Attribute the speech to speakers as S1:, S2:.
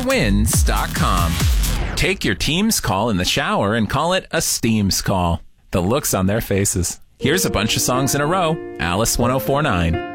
S1: Twins.com. Take your team's call in the shower and call it a Steam's call. The looks on their faces. Here's a bunch of songs in a row. Alice 1049.